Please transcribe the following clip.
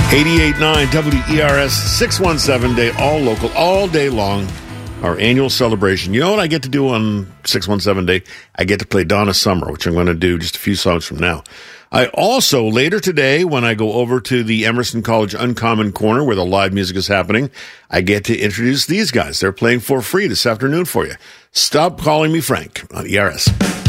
88.9 WERS 617 day, all local, all day long. Our annual celebration. You know what I get to do on 617 day? I get to play Donna Summer, which I'm going to do just a few songs from now. I also, later today, when I go over to the Emerson College Uncommon Corner where the live music is happening, I get to introduce these guys. They're playing for free this afternoon for you. Stop Calling Me Frank on ERS.